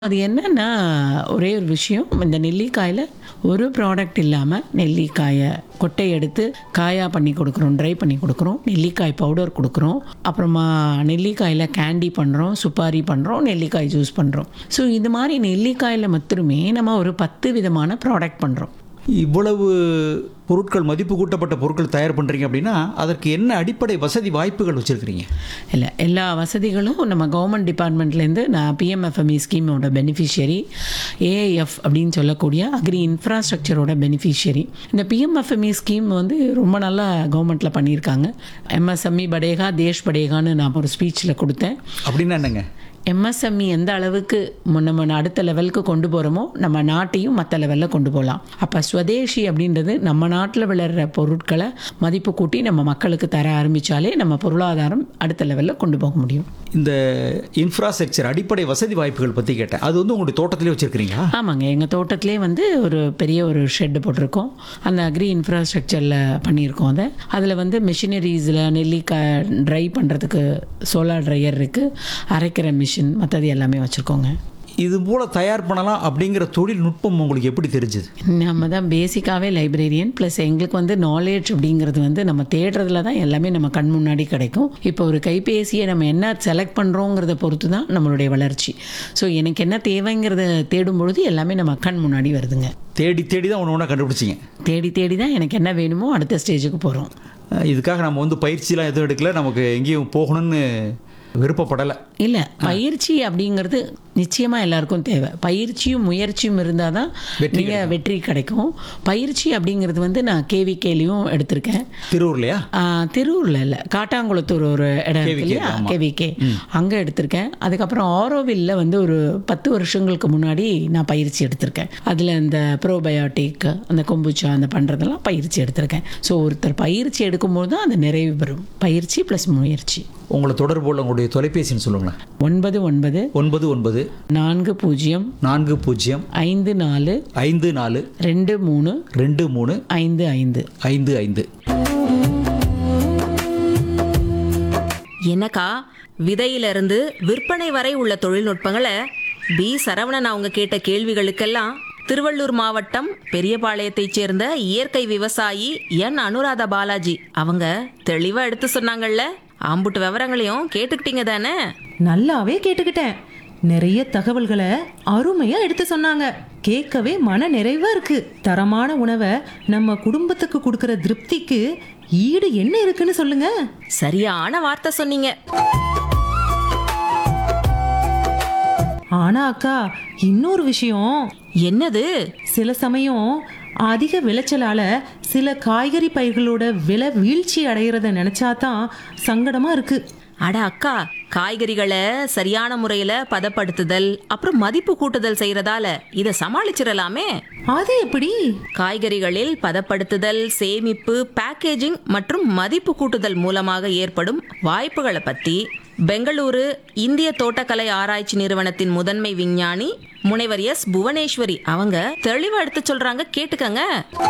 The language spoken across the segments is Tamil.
அது என்னன்னா, ஒரே ஒரு விஷயம், இந்த நெல்லிக்காயில ஒரு ப்ராடக்ட் இல்லாம, நெல்லிக்காய கொட்டைய எடுத்து காயா பண்ணி குடுக்குறோம், ட்ரை பண்ணி குடுக்குறோம். நெல்லிக்காய் பவுடர் குடுக்குறோம். அப்புறமா நெல்லிக்காயில கேண்டி பண்றோம், சுப்பாரி பண்றோம், நெல்லிக்காய் ஜூஸ் பண்றோம். ஸோ இது மாரி நெல்லிக்காயில மட்டுமே நம்ம ஒரு 10 விதமான ப்ராடக்ட் பண்றோம். இவ்வளவு பொருட்கள், மதிப்பு கூட்டப்பட்ட பொருட்கள் தயார் பண்ணுறீங்க அப்படின்னா அதற்கு என்ன அடிப்படை வசதி வாய்ப்புகள் வச்சுருக்கிறீங்க? இல்லை, எல்லா வசதிகளும் நம்ம கவர்மெண்ட் டிபார்ட்மெண்ட்லேருந்து, நான் பிஎம்எஃப்எம்இ ஸ்கீமோட பெனிஃபிஷியரி, ஏஐஎஃப் அப்படின்னு சொல்லக்கூடிய அக்ரி இன்ஃப்ராஸ்ட்ரக்சரோட பெனிஃபிஷியரி. இந்த பிஎம்எஃப்எம்இ ஸ்கீம் வந்து ரொம்ப நல்லா கவர்மெண்ட்டில் பண்ணியிருக்காங்க. எம்எஸ்எம்இ படேகா தேஷ் படேகான்னு நான் ஒரு ஸ்பீச்சில் கொடுத்தேன். அப்படின்னா என்னங்க? எம்எஸ்எம்இ எந்த அளவுக்கு நம்ம அடுத்த லெவலுக்கு கொண்டு போகிறோமோ, நம்ம நாட்டையும் மற்ற லெவலில் கொண்டு போகலாம். அப்போ ஸ்வதேஷி அப்படின்றது நம்ம நாட்டில் விளையிற பொருட்களை மதிப்பு கூட்டி நம்ம மக்களுக்கு தர ஆரம்பித்தாலே நம்ம பொருளாதாரம் அடுத்த லெவலில் கொண்டு போக முடியும். இந்த இன்ஃப்ராஸ்ட்ரக்சர், அடிப்படை வசதி வாய்ப்புகள் பற்றி கேட்டேன். அது வந்து உங்களுடைய தோட்டத்திலே வச்சுருக்கிறீங்களா? ஆமாங்க, எங்கள் தோட்டத்திலே வந்து ஒரு பெரிய ஒரு ஷெட்டு போட்டிருக்கோம். அந்த அக்ரி இன்ஃப்ராஸ்ட்ரக்சரில் பண்ணியிருக்கோம். அதில் வந்து மிஷினரிஸில் நெல்லிக்காய் ட்ரை பண்ணுறதுக்கு சோலார் ட்ரையர் இருக்குது, அரைக்கிற மிஷின், மற்றது எல்லாமே வச்சுருக்கோங்க. இது போல் தயார் பண்ணலாம் அப்படிங்கிற தொழில்நுட்பம் உங்களுக்கு எப்படி தெரிஞ்சுது? நம்ம தான் பேசிக்காகவே லைப்ரரியன், ப்ளஸ் எங்களுக்கு வந்து நாலேஜ் அப்படிங்கிறது வந்து நம்ம தேடுறதுல தான் எல்லாமே நம்ம கண் முன்னாடி கிடைக்கும். இப்போ ஒரு கைபேசியை நம்ம என்ன செலக்ட் பண்ணுறோங்கிறத பொறுத்து தான் நம்மளுடைய வளர்ச்சி. ஸோ எனக்கு என்ன தேவைங்கிறத தேடும் பொழுது எல்லாமே நம்ம கண் முன்னாடி வருதுங்க. தேடி தேடி தான் ஒன்று ஒன்றா கண்டுபிடிச்சிங்க? தேடி தேடி தான் எனக்கு என்ன வேணுமோ அடுத்த ஸ்டேஜுக்கு போகிறோம். இதுக்காக நம்ம வந்து பயிற்சிலாம் எதுவும் எடுக்கல, நமக்கு எங்கேயும் போகணும்னு விருப்பப்படலை? இல்லை, பயிற்சி அப்படிங்கிறது நிச்சயமாக எல்லாருக்கும் தேவை. பயிற்சியும் முயற்சியும் இருந்தால் தான் நீங்கள் வெற்றி கிடைக்கும். பயிற்சி அப்படிங்கிறது வந்து நான் கேவிகேலையும் எடுத்திருக்கேன். திருவூர்லையா? திருவூரில் இல்லை, காட்டாங்குளத்தூர் ஒரு இடம் இருக்கு இல்லையா, கேவிகே, அங்கே எடுத்திருக்கேன். அதுக்கப்புறம் ஆரோவில்ல வந்து ஒரு 10 வருஷங்களுக்கு முன்னாடி நான் பயிற்சி எடுத்திருக்கேன். அதில் இந்த ப்ரோபயோட்டிக், அந்த கொம்புச்சா, அந்த பண்ணுறதெல்லாம் பயிற்சி எடுத்திருக்கேன். ஸோ ஒருத்தர் பயிற்சி எடுக்கும்போது தான் அது நிறைவு பெறும். பயிற்சி ப்ளஸ் முயற்சி. உங்களை தொடர்பு கொள்ள உங்களுடைய தொலைபேசின்னு சொல்லுங்களேன். 99 99 40 40 54 54 23 23 55 55. என்னக்கா, விதையிலிருந்து விற்பனை வரை உள்ள தொழில்நுட்பங்களை பி சரவணன் அவங்க கேட்ட கேள்விகளுக்கெல்லாம் திருவள்ளூர் மாவட்டம் பெரியபாளையத்தைச் சேர்ந்த இயற்கை விவசாயி என் அனுராதா பாலாஜி அவங்க தெளிவா எடுத்து சொன்னாங்கல்ல. ஆம்புட்டு விவரங்களையும் கேட்டுக்கிட்டீங்க தானே? நல்லாவே கேட்டுக்கிட்டேன். நிறைய தகவல்களை அருமையா எடுத்து சொன்னாங்க. கேட்கவே மன நிறைவா இருக்கு. தரமான உணவை நம்ம குடும்பத்துக்கு கொடுக்கிற திருப்திக்கு ஈடு என்ன இருக்குன்னு சொல்லுங்க. சரியான வார்த்தை சொன்னீங்க. ஆனா அக்கா, இன்னொரு விஷயம். என்னது? சில சமயம் அதிக விளைச்சலால சில காய்கறி பயிர்களோட விலை வீழ்ச்சி அடைகிறத நினைச்சாதான் சங்கடமா இருக்கு. அட அக்கா, காய்கறிகளை சரியான முறையில பதப்படுத்துதல், அப்புறம் மதிப்பு கூட்டுதல் செய்யறதால இதை சமாளிச்சிடலாமே. அது எப்படி? காய்கறிகளில் பதப்படுத்துதல், சேமிப்பு, பேக்கேஜிங் மற்றும் மதிப்பு கூட்டுதல் மூலமாக ஏற்படும் வாய்ப்புகளை பத்தி பெங்களூரு இந்திய தோட்டக்கலை ஆராய்ச்சி நிறுவனத்தின் முதன்மை விஞ்ஞானி முனைவர் எஸ் புவனேஸ்வரி அவங்க தெளிவா எடுத்து சொல்றாங்க, கேட்டுக்கங்க.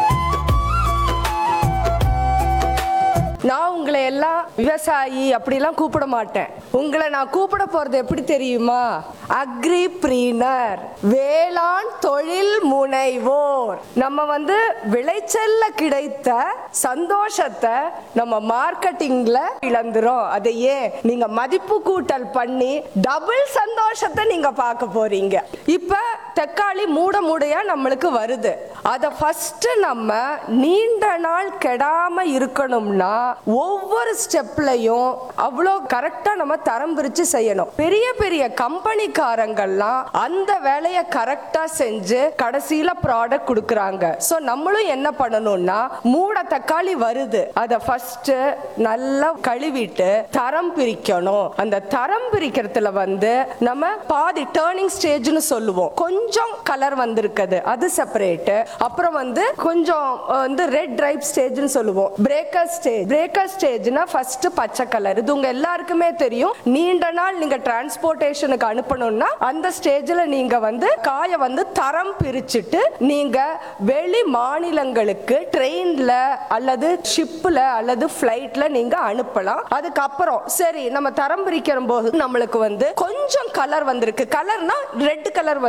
நான் உங்களை எல்லாம் விவசாயி அப்படிலாம் கூப்பிட மாட்டேன். உங்களை நான் கூப்பிட போறது எப்படி தெரியுமா? அக்ரிப்ரீனர், வேளாண் தொழில் முனைவோர். நம்ம வந்து விளைச்சல்ல கிடைத்த சந்தோஷத்தை நம்ம மார்க்கெட்டிங்ல இழந்துரும். அதை ஏன் நீங்க மதிப்பு கூட்டல் பண்ணி டபுள் சந்தோஷத்தை நீங்க பார்க்க போறீங்க. இப்ப தக்காளி மூடையா நம்மளுக்கு வருது. அதை ஃபர்ஸ்ட் நம்ம நீண்ட நாள் கெடாம இருக்கணும்னா ஒவ்வொரு ஸ்டெப்லையும் அவ்வளோ கரெக்டா நம்ம தரம் பிரிச்சு செய்யணும். பெரிய பெரிய கம்பெனிக்காரங்கள்லாம் அந்த வேலையை கரெக்டா செஞ்சு கடைசியில ப்ராடக்ட் கொடுக்கறாங்க. சோ நம்மளும் என்ன பண்ணணும்னா, மூடை தக்காளி வருது, அதை ஃபர்ஸ்ட் நல்லா கழுவிட்டு தரம் பிரிக்கணும். அந்த தரம் பிரிக்கிறதுல வந்து நம்ம பாதி டர்னிங் ஸ்டேஜ்னு சொல்லுவோம். கொஞ்சம் கலர் வந்திருக்குது, அது செப்பரேட். அப்புறம் வந்து கொஞ்சம் வந்து ரெட் ரைப் ஸ்டேஜ்னு சொல்லுவோம். பிரேக்கர் ஸ்டேஜ்னா ஃபர்ஸ்ட் பச்சை கலர். இது உங்க எல்லாருக்குமே தெரியும். நீண்ட நாள் நீங்க டிரான்ஸ்போர்ட்டேஷனுக்கு அனுப்பணும்னா அந்த ஸ்டேஜ்ல நீங்க வந்து காய வந்து தரம் பிரிச்சுட்டு நீங்க வெளி மாநிலங்களுக்கு ட்ரெயின்ல அல்லது ஷிப்ல அல்லது ஃபிளைட்ல நீங்க அனுப்பலாம். அதுக்கப்புறம் சரி நம்ம தரம் பிரிக்கிற போது நம்மளுக்கு வந்து கொஞ்சம் கலர் வந்திருக்கு. கலர்னா ரெட் கலர்